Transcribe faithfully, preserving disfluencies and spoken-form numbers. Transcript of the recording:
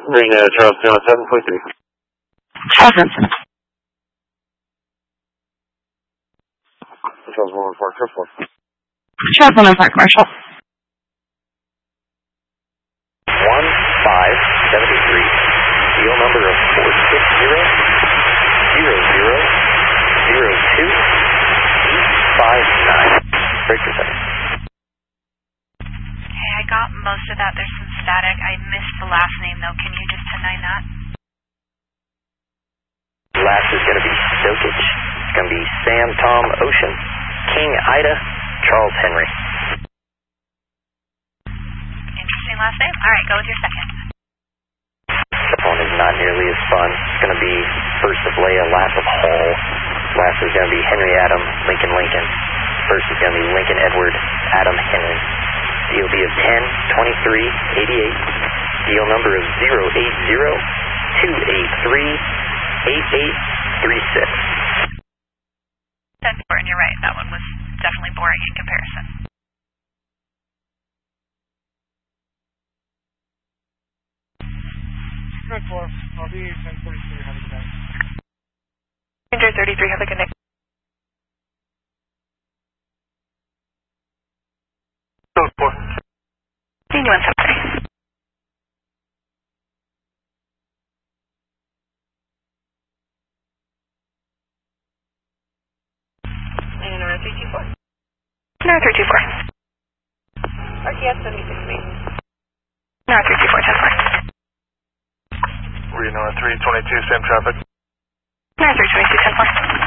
Reno, Charles John seven point three. Charles. Charles one Park, four. Charles one Park, Marshall. one five seven three. Deal number of four six zero zero zero zero two eight five nine. Break your setting. Okay, I got most of that. There's some static. I missed the last name though. Can you just ten nine that? Last is going to be Stokich. It's going to be Sam Tom Ocean, King Ida, Charles Henry. Interesting last name. All right, go with your second. This one is not nearly as fun. It's going to be first of Leia, last of Hall. Last is going to be Henry Adam, Lincoln Lincoln. First is going to be Lincoln Edward, Adam Henry. D O B of ten twenty-three eighty-eight. Deal number of zero eight zero two eight three eight eight three six. That's boring. You're right. That one was definitely boring in comparison. Good four. I'll be ten forty-three. Have a good night. Ranger thirty-three. Have a good night. Code four. See you on Saturday. And R three two four. R three two four. R T S seventy-six B. R three two four. ten four. Reno three twenty-two, same traffic. R three twenty-two. ten four.